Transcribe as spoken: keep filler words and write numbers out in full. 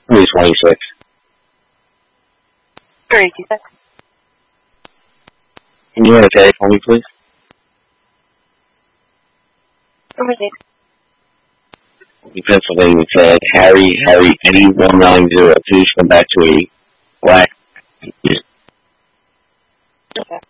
three twenty-six. three eighty-six. Can you run a tag for me, please? Overseas. Pennsylvania tag, Harry, Harry, Eddie, one nine zero. Please come back to a black. Okay.